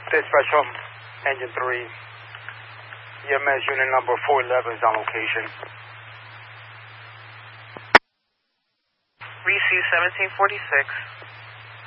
Dispatch from Engine 3. EMS unit number 411 is on location. Receive 1746.